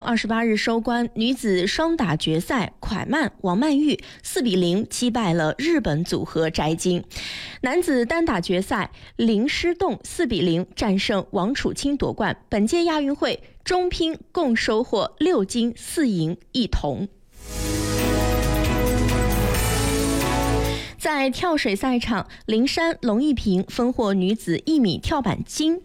28日收官女子双打决赛，蒯曼王曼玉4比0击败了日本组合翟金。男子单打决赛，林诗栋4比0战胜王楚钦夺冠。本届亚运会中拼共收获6金4银1铜。在跳水赛场，灵山龙一平分获女子1米跳板金，